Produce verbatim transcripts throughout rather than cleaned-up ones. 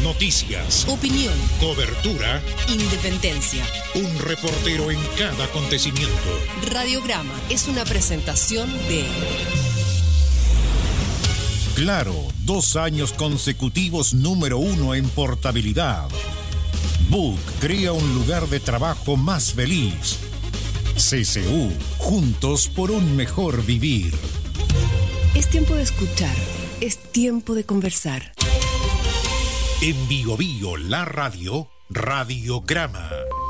Noticias, opinión, cobertura, independencia. Un reportero en cada acontecimiento. Radiograma es una presentación de Claro, dos años consecutivos número uno en portabilidad. Book crea un lugar de trabajo más feliz. C C U, juntos por un mejor vivir. Es tiempo de escuchar, es tiempo de conversar. En Bio Bio, la radio, Radiograma.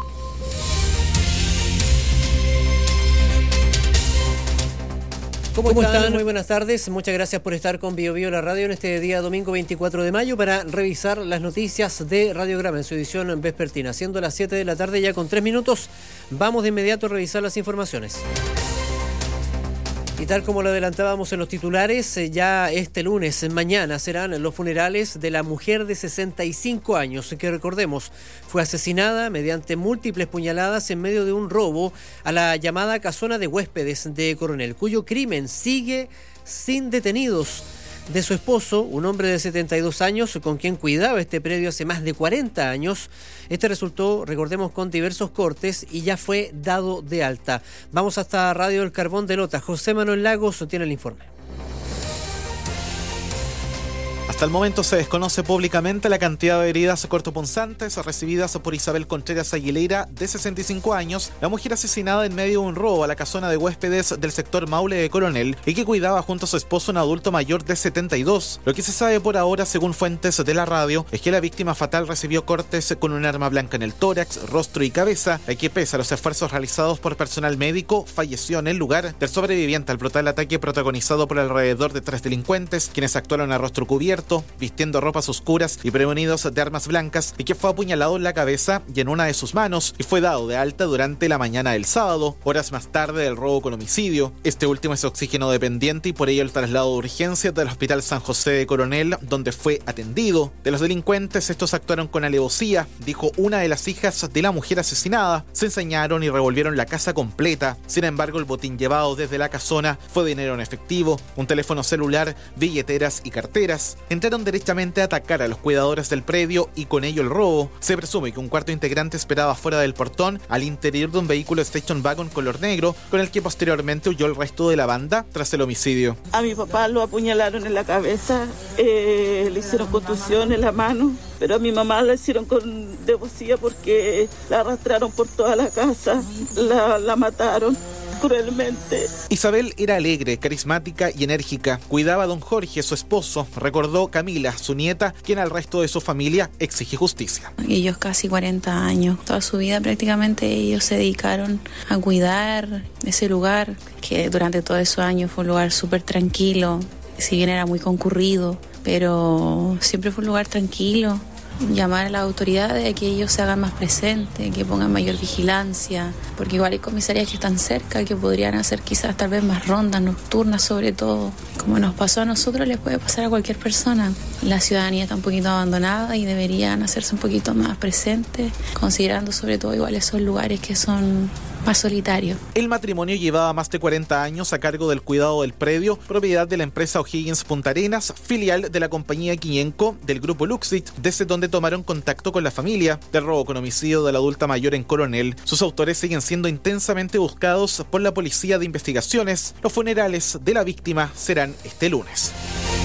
¿Cómo, ¿Cómo están? están? Muy buenas tardes. Muchas gracias por estar con Bio Bio, la radio, en este día domingo veinticuatro de mayo para revisar las noticias de Radiograma en su edición vespertina. Siendo las siete de la tarde ya con tres minutos, vamos de inmediato a revisar las informaciones. Y tal como lo adelantábamos en los titulares, ya este lunes, mañana, serán los funerales de la mujer de sesenta y cinco años, que recordemos, fue asesinada mediante múltiples puñaladas en medio de un robo a la llamada casona de huéspedes de Coronel, cuyo crimen sigue sin detenidos. De su esposo, un hombre de setenta y dos años, con quien cuidaba este predio hace más de cuarenta años. Este resultó, recordemos, con diversos cortes y ya fue dado de alta. Vamos hasta Radio El Carbón de Lota. José Manuel Lagos tiene el informe. Hasta el momento se desconoce públicamente la cantidad de heridas cortopunzantes recibidas por Isabel Contreras Aguilera, de sesenta y cinco años, la mujer asesinada en medio de un robo a la casona de huéspedes del sector Maule de Coronel y que cuidaba junto a su esposo un adulto mayor de setenta y dos. Lo que se sabe por ahora, según fuentes de la radio, es que la víctima fatal recibió cortes con un arma blanca en el tórax, rostro y cabeza, y que pese a los esfuerzos realizados por personal médico, falleció en el lugar del sobreviviente al brutal ataque protagonizado por alrededor de tres delincuentes, quienes actuaron a rostro cubierto, vistiendo ropas oscuras y prevenidos de armas blancas, y que fue apuñalado en la cabeza y en una de sus manos y fue dado de alta durante la mañana del sábado, horas más tarde del robo con homicidio. Este último es oxígeno dependiente y por ello el traslado de urgencia del Hospital San José de Coronel, donde fue atendido. De los delincuentes, estos actuaron con alevosía, dijo una de las hijas de la mujer asesinada. Se ensañaron y revolvieron la casa completa. Sin embargo, el botín llevado desde la casona fue dinero en efectivo, un teléfono celular, billeteras y carteras. Entraron directamente a atacar a los cuidadores del predio y con ello el robo. Se presume que un cuarto integrante esperaba fuera del portón, al interior de un vehículo station wagon color negro, con el que posteriormente huyó el resto de la banda tras el homicidio. A mi papá lo apuñalaron en la cabeza, eh, le hicieron contusión en la mano, pero a mi mamá la hicieron con devocía porque la arrastraron por toda la casa, la, la mataron cruelmente. Isabel era alegre, carismática y enérgica. Cuidaba a don Jorge, su esposo, recordó Camila, su nieta, quien al resto de su familia exige justicia. Ellos casi cuarenta años, toda su vida prácticamente ellos se dedicaron a cuidar ese lugar, que durante todos esos años fue un lugar súper tranquilo, si bien era muy concurrido, pero siempre fue un lugar tranquilo. Llamar a las autoridades a que ellos se hagan más presentes, que pongan mayor vigilancia, porque igual hay comisarías que están cerca, que podrían hacer quizás tal vez más rondas nocturnas, sobre todo. Como nos pasó a nosotros, les puede pasar a cualquier persona. La ciudadanía está un poquito abandonada y deberían hacerse un poquito más presentes, considerando sobre todo igual esos lugares que son más solitario. El matrimonio llevaba más de cuarenta años a cargo del cuidado del predio, propiedad de la empresa O'Higgins Punta Arenas, filial de la compañía Quiñenco del grupo Luxit, desde donde tomaron contacto con la familia. Del robo con homicidio de la adulta mayor en Coronel, sus autores siguen siendo intensamente buscados por la Policía de Investigaciones. Los funerales de la víctima serán este lunes.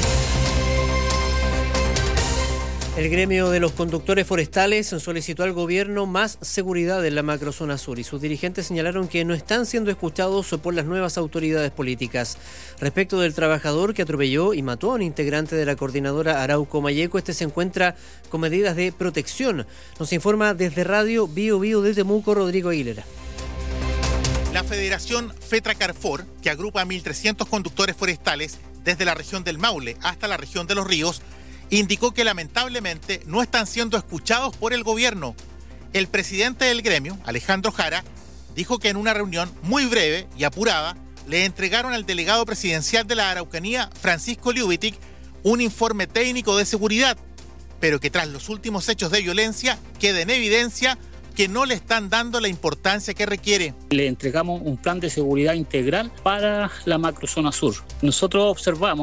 El gremio de los conductores forestales solicitó al gobierno más seguridad en la macrozona sur y sus dirigentes señalaron que no están siendo escuchados por las nuevas autoridades políticas. Respecto del trabajador que atropelló y mató a un integrante de la coordinadora Arauco Mayeco, este se encuentra con medidas de protección. Nos informa desde Radio Bio Bio de Temuco, Rodrigo Aguilera. La Federación FETRA Carfor, que agrupa a mil trescientos conductores forestales desde la región del Maule hasta la región de Los Ríos, indicó que lamentablemente no están siendo escuchados por el gobierno. El presidente del gremio, Alejandro Jara, dijo que en una reunión muy breve y apurada le entregaron al delegado presidencial de la Araucanía, Francisco Liubitic, un informe técnico de seguridad, pero que tras los últimos hechos de violencia queda en evidencia que no le están dando la importancia que requiere. Le entregamos un plan de seguridad integral para la macrozona sur. Nosotros observamos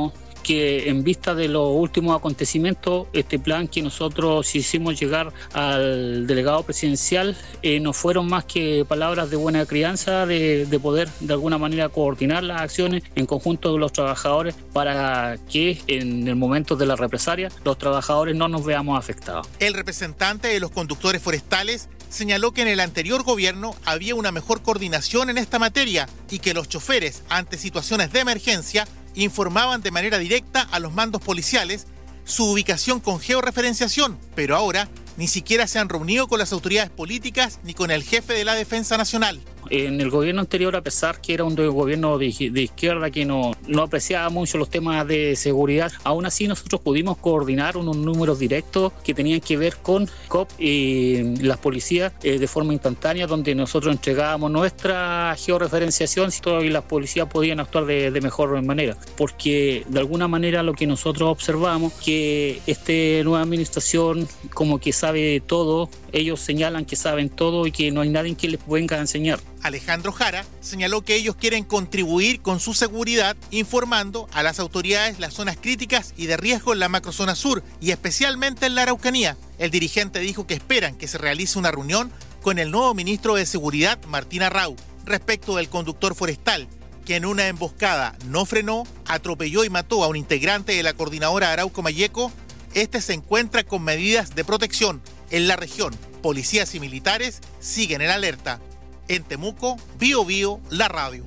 porque en vista de los últimos acontecimientos, este plan que nosotros hicimos llegar al delegado presidencial eh, no fueron más que palabras de buena crianza, de, de poder de alguna manera coordinar las acciones en conjunto de los trabajadores para que en el momento de la represalia los trabajadores no nos veamos afectados. El representante de los conductores forestales señaló que en el anterior gobierno había una mejor coordinación en esta materia y que los choferes, ante situaciones de emergencia, informaban de manera directa a los mandos policiales su ubicación con georreferenciación, pero ahora ni siquiera se han reunido con las autoridades políticas ni con el jefe de la Defensa Nacional. En el gobierno anterior, a pesar que era un gobierno de, de izquierda que no, no apreciaba mucho los temas de seguridad, aún así nosotros pudimos coordinar unos números directos que tenían que ver con C O P y las policías eh, de forma instantánea, donde nosotros entregábamos nuestra georreferenciación y las policías podían actuar de, de mejor manera. Porque de alguna manera lo que nosotros observamos, que esta nueva administración como que sabe todo, ellos señalan que saben todo y que no hay nadie que les venga a enseñar. Alejandro Jara señaló que ellos quieren contribuir con su seguridad informando a las autoridades las zonas críticas y de riesgo en la macrozona sur y especialmente en la Araucanía. El dirigente dijo que esperan que se realice una reunión con el nuevo ministro de Seguridad, Martín Arrau, respecto del conductor forestal, que en una emboscada no frenó, atropelló y mató a un integrante de la coordinadora Arauco-Mayeco. Este se encuentra con medidas de protección en la región. Policías y militares siguen en alerta. En Temuco, Bío Bío, la radio.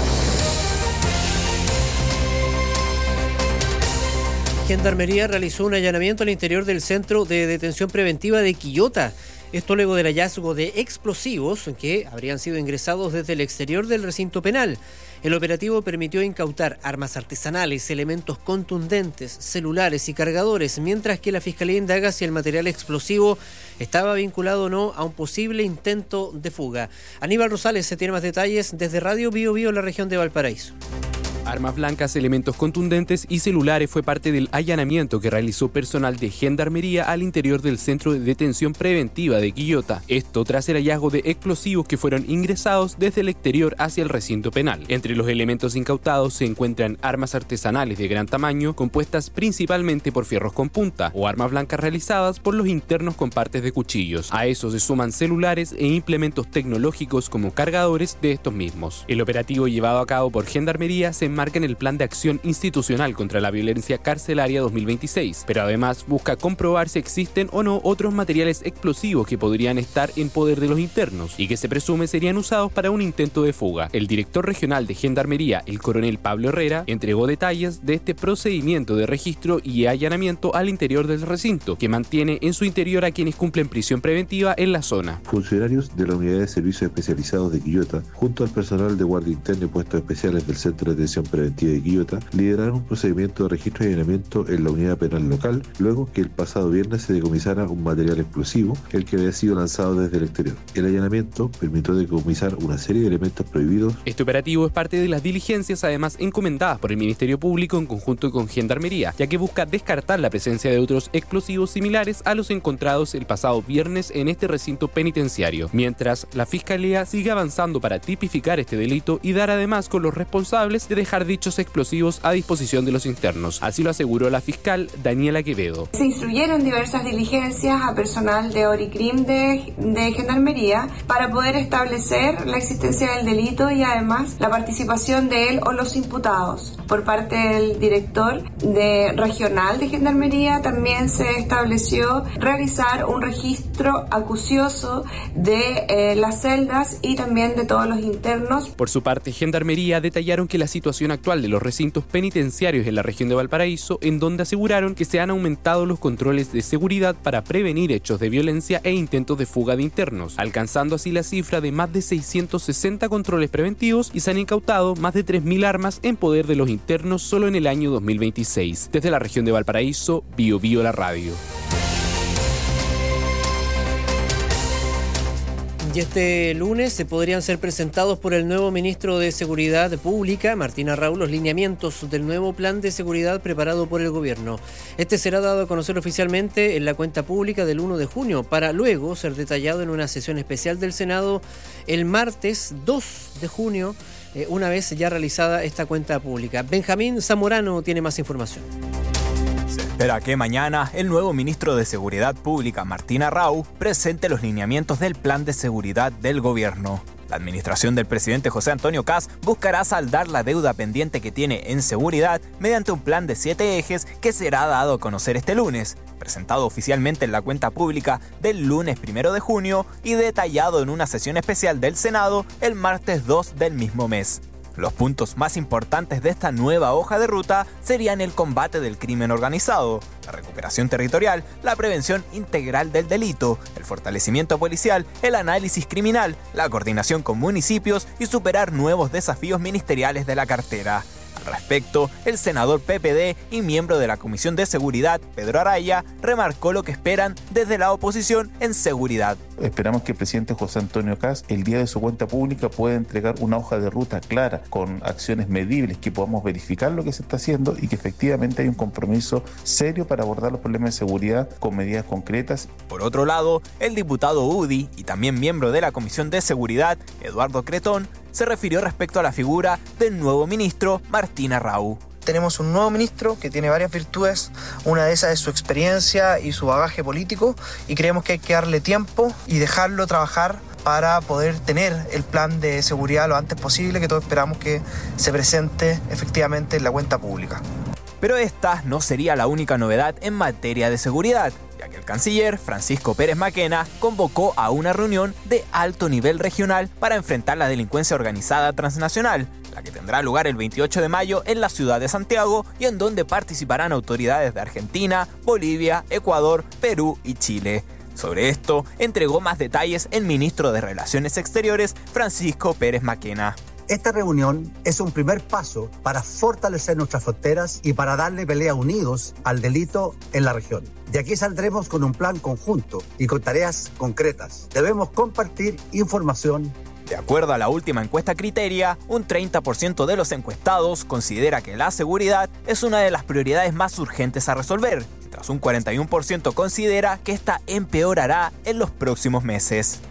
Gendarmería realizó un allanamiento al interior del Centro de Detención Preventiva de Quillota. Esto luego del hallazgo de explosivos que habrían sido ingresados desde el exterior del recinto penal. El operativo permitió incautar armas artesanales, elementos contundentes, celulares y cargadores, mientras que la Fiscalía indaga si el material explosivo estaba vinculado o no a un posible intento de fuga. Aníbal Rosales se tiene más detalles desde Radio Bío Bío, la región de Valparaíso. Armas blancas, elementos contundentes y celulares fue parte del allanamiento que realizó personal de Gendarmería al interior del Centro de Detención Preventiva de Quillota. Esto tras el hallazgo de explosivos que fueron ingresados desde el exterior hacia el recinto penal. Entre los elementos incautados se encuentran armas artesanales de gran tamaño, compuestas principalmente por fierros con punta, o armas blancas realizadas por los internos con partes de cuchillos. A eso se suman celulares e implementos tecnológicos como cargadores de estos mismos. El operativo llevado a cabo por Gendarmería se enmarca en el Plan de Acción Institucional contra la Violencia Carcelaria dos mil veintiséis, pero además busca comprobar si existen o no otros materiales explosivos que podrían estar en poder de los internos y que se presume serían usados para un intento de fuga. El director regional de Gendarmería, el coronel Pablo Herrera, entregó detalles de este procedimiento de registro y allanamiento al interior del recinto, que mantiene en su interior a quienes cumplen prisión preventiva en la zona. Funcionarios de la Unidad de Servicios Especializados de Quillota, junto al personal de Guardia Interna y Puestos Especiales del Centro de Detención Preventiva de Quillota, lideraron un procedimiento de registro y allanamiento en la unidad penal local, luego que el pasado viernes se decomisara un material explosivo, el que había sido lanzado desde el exterior. El allanamiento permitió decomisar una serie de elementos prohibidos. Este operativo es parte de las diligencias además encomendadas por el Ministerio Público en conjunto con Gendarmería, ya que busca descartar la presencia de otros explosivos similares a los encontrados el pasado viernes en este recinto penitenciario, mientras la Fiscalía sigue avanzando para tipificar este delito y dar además con los responsables de dejar dichos explosivos a disposición de los internos. Así lo aseguró la fiscal Daniela Quevedo. Se instruyeron diversas diligencias a personal de ORICRIM de, de Gendarmería para poder establecer la existencia del delito y además la participación de él o los imputados. Por parte del director de regional de Gendarmería también se estableció realizar un registro acucioso de eh, las celdas y también de todos los internos. Por su parte, Gendarmería detallaron que la situación actual de los recintos penitenciarios en la región de Valparaíso, en donde aseguraron que se han aumentado los controles de seguridad para prevenir hechos de violencia e intentos de fuga de internos, alcanzando así la cifra de más de seiscientos sesenta controles preventivos y se han incautado más de tres mil armas en poder de los internos solo en el año dos mil veintiséis. Desde la región de Valparaíso, Bío Bío la radio. Y este lunes se podrían ser presentados por el nuevo ministro de Seguridad Pública, Martín Arrau, los lineamientos del nuevo plan de seguridad preparado por el gobierno. Este será dado a conocer oficialmente en la cuenta pública del uno de junio, para luego ser detallado en una sesión especial del Senado el martes dos de junio, eh, una vez ya realizada esta cuenta pública. Benjamín Zamorano tiene más información. Se espera que mañana el nuevo ministro de Seguridad Pública, Martín Arrau, presente los lineamientos del plan de seguridad del gobierno. La administración del presidente José Antonio Kast buscará saldar la deuda pendiente que tiene en seguridad mediante un plan de siete ejes que será dado a conocer este lunes, presentado oficialmente en la cuenta pública del lunes primero de junio y detallado en una sesión especial del Senado el martes dos del mismo mes. Los puntos más importantes de esta nueva hoja de ruta serían el combate del crimen organizado, la recuperación territorial, la prevención integral del delito, el fortalecimiento policial, el análisis criminal, la coordinación con municipios y superar nuevos desafíos ministeriales de la cartera. Al respecto, el senador P P D y miembro de la Comisión de Seguridad, Pedro Araya, remarcó lo que esperan desde la oposición en seguridad. Esperamos que el presidente José Antonio Kast, el día de su cuenta pública, pueda entregar una hoja de ruta clara, con acciones medibles, que podamos verificar lo que se está haciendo y que efectivamente hay un compromiso serio para abordar los problemas de seguridad con medidas concretas. Por otro lado, el diputado U D I y también miembro de la Comisión de Seguridad, Eduardo Cretón, se refirió respecto a la figura del nuevo ministro Martín Arrau. Tenemos un nuevo ministro que tiene varias virtudes, una de esas es su experiencia y su bagaje político, y creemos que hay que darle tiempo y dejarlo trabajar para poder tener el plan de seguridad lo antes posible, que todos esperamos que se presente efectivamente en la cuenta pública. Pero esta no sería la única novedad en materia de seguridad, ya que el canciller Francisco Pérez Maquena convocó a una reunión de alto nivel regional para enfrentar la delincuencia organizada transnacional, la que tendrá lugar el veintiocho de mayo en la ciudad de Santiago y en donde participarán autoridades de Argentina, Bolivia, Ecuador, Perú y Chile. Sobre esto entregó más detalles el ministro de Relaciones Exteriores, Francisco Pérez Maquena. Esta reunión es un primer paso para fortalecer nuestras fronteras y para darle pelea unidos al delito en la región. De aquí saldremos con un plan conjunto y con tareas concretas. Debemos compartir información. De acuerdo a la última encuesta Criteria, un treinta por ciento de los encuestados considera que la seguridad es una de las prioridades más urgentes a resolver, mientras un cuarenta y uno por ciento considera que esta empeorará en los próximos meses.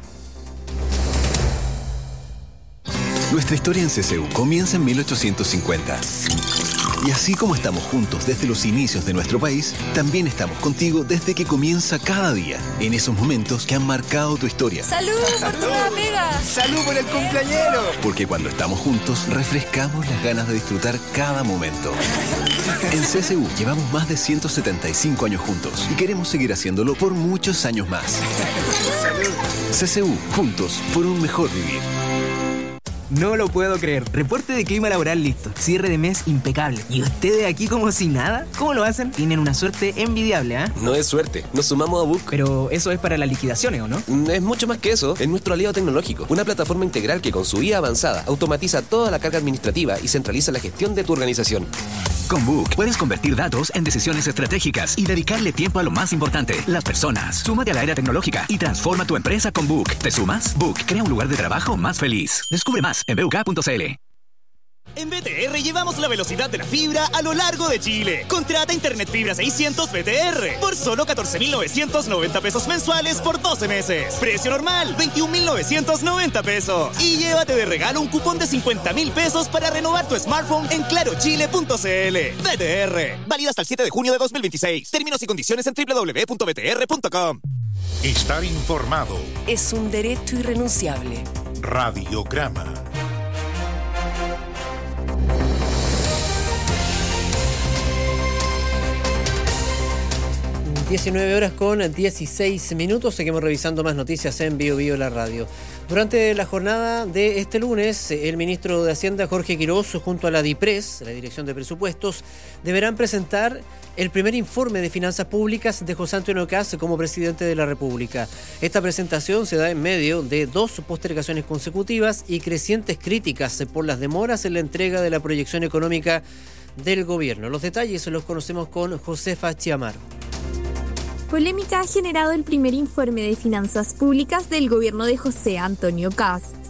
Nuestra historia en C C U comienza en mil ochocientos cincuenta. Y así como estamos juntos desde los inicios de nuestro país, también estamos contigo desde que comienza cada día, en esos momentos que han marcado tu historia. ¡Salud por tu nueva pega! ¡Salud por el cumpleañero! Porque cuando estamos juntos, refrescamos las ganas de disfrutar cada momento. En C C U llevamos más de ciento setenta y cinco años juntos y queremos seguir haciéndolo por muchos años más. C C U, juntos por un mejor vivir. No lo puedo creer. Reporte de clima laboral listo. Cierre de mes impecable. ¿Y ustedes aquí como si nada? ¿Cómo lo hacen? Tienen una suerte envidiable, ¿ah? ¿eh? No es suerte. Nos sumamos a Book. Pero eso es para las liquidaciones, ¿o no? Es mucho más que eso. Es nuestro aliado tecnológico. Una plataforma integral que con su I A avanzada automatiza toda la carga administrativa y centraliza la gestión de tu organización. Con Book puedes convertir datos en decisiones estratégicas y dedicarle tiempo a lo más importante, las personas. Súmate a la era tecnológica y transforma tu empresa con Book. ¿Te sumas? Book crea un lugar de trabajo más feliz. Descubre más en b u k punto c l. En B T R llevamos la velocidad de la fibra a lo largo de Chile. Contrata Internet Fibra seiscientos B T R por solo catorce mil novecientos noventa pesos mensuales por doce meses. Precio normal, veintiún mil novecientos noventa pesos. Y llévate de regalo un cupón de cincuenta mil pesos para renovar tu smartphone en claro chile punto c l. B T R. Válida hasta el siete de junio de dos mil veintiséis. Términos y condiciones en doble u doble u doble u punto b t r punto com. Estar informado es un derecho irrenunciable. Radiograma. diecinueve horas con dieciséis minutos. Seguimos revisando más noticias en Bio Bio la radio. Durante la jornada de este lunes, el ministro de Hacienda, Jorge Quiroz, junto a la DIPRES, la Dirección de Presupuestos, deberán presentar el primer informe de finanzas públicas de José Antonio Kast como presidente de la República. Esta presentación se da en medio de dos postergaciones consecutivas y crecientes críticas por las demoras en la entrega de la proyección económica del gobierno. Los detalles los conocemos con Josefa Chiamaro. Polémica ha generado el primer informe de finanzas públicas del gobierno de José Antonio Kast.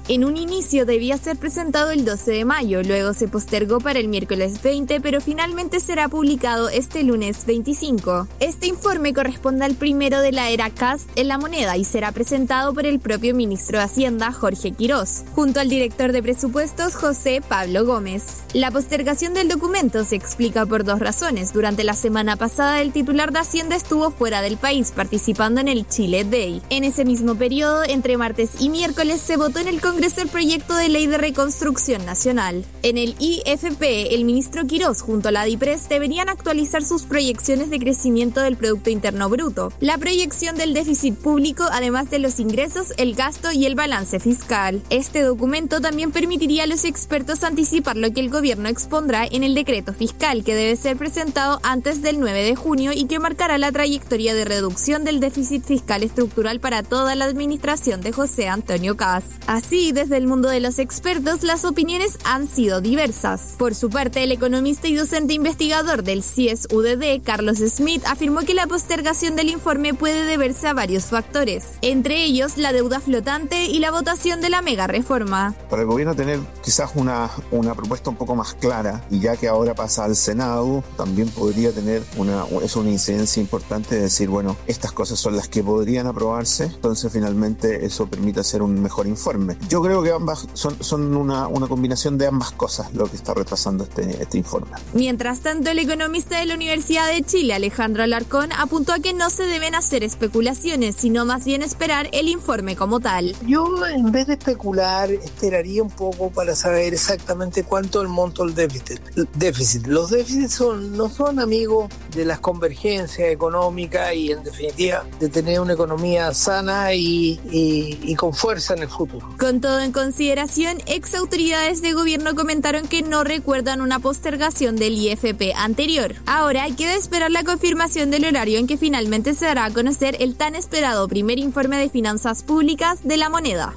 En un inicio debía ser presentado el doce de mayo, luego se postergó para el miércoles veinte, pero finalmente será publicado este lunes veinticinco. Este informe corresponde al primero de la era Kast en La Moneda y será presentado por el propio ministro de Hacienda, Jorge Quirós, junto al director de presupuestos, José Pablo Gómez. La postergación del documento se explica por dos razones. Durante la semana pasada, el titular de Hacienda estuvo fuera del país participando en el Chile Day. En ese mismo periodo, entre martes y miércoles, se votó en el Congreso el proyecto de ley de reconstrucción nacional. En el I F P, el ministro Quirós junto a la DIPRES deberían actualizar sus proyecciones de crecimiento del Producto Interno Bruto, la proyección del déficit público, además de los ingresos, el gasto y el balance fiscal. Este documento también permitiría a los expertos anticipar lo que el gobierno expondrá en el decreto fiscal, que debe ser presentado antes del nueve de junio y que marcará la trayectoria de reducción del déficit fiscal estructural para toda la administración de José Antonio Kast. Así, desde el mundo de los expertos, las opiniones han sido diversas. Por su parte, el economista y docente investigador del C I E S U D D, Carlos Smith, afirmó que la postergación del informe puede deberse a varios factores, entre ellos la deuda flotante y la votación de la mega reforma. Para el gobierno tener quizás una, una propuesta un poco más clara, y ya que ahora pasa al Senado, también podría tener una, es una incidencia importante de decir, bueno, estas cosas son las que podrían aprobarse, entonces finalmente eso permite hacer un mejor informe. Yo creo que ambas son, son una, una combinación de ambas cosas lo que está retrasando este, este informe. Mientras tanto, el economista de la Universidad de Chile, Alejandro Alarcón, apuntó a que no se deben hacer especulaciones, sino más bien esperar el informe como tal. Yo, en vez de especular, esperaría un poco para saber exactamente cuánto es el monto del déficit. déficit. Los déficits son, no son amigos de las convergencias económicas y, en definitiva, de tener una economía sana y, y, y con fuerza en el futuro. Con todo en consideración, ex autoridades de gobierno comentaron que no recuerdan una postergación del I F P anterior. Ahora queda esperar la confirmación del horario en que finalmente se dará a conocer el tan esperado primer informe de finanzas públicas de La Moneda.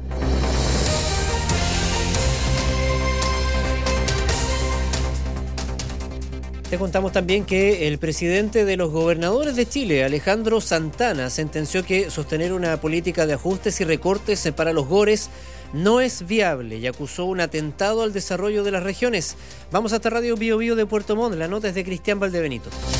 Te contamos también que el presidente de los gobernadores de Chile, Alejandro Santana, sentenció que sostener una política de ajustes y recortes para los GORES no es viable y acusó un atentado al desarrollo de las regiones. Vamos hasta Radio Bio Bio de Puerto Montt, la nota es de Cristian Valdebenito.